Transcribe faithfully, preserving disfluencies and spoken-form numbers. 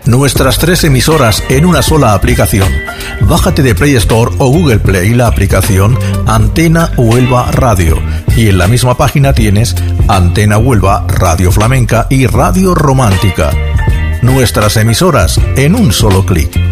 Nuestras tres emisoras en una sola aplicación. Bájate de Play Store o Google Play la aplicación Antena Huelva Radio y en la misma página tienes Antena Huelva, Radio Flamenca y Radio Romántica. Nuestras emisoras en un solo clic.